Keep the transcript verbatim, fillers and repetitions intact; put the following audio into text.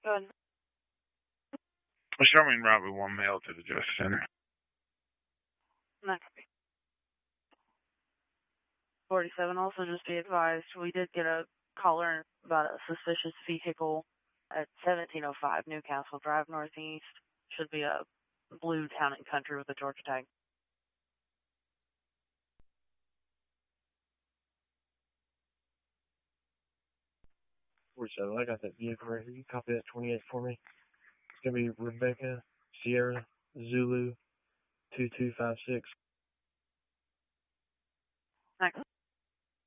Go ahead. Show me route with one mail to the Justice Center. Next. forty-seven, also just be advised, we did get a caller about a suspicious vehicle at seventeen oh five Newcastle Drive Northeast. Should be a blue Town and Country with a Georgia tag. forty-seven, I got that vehicle right here. You copy that twenty-eight for me? It's going to be Rebecca Sierra Zulu two two five six. Next.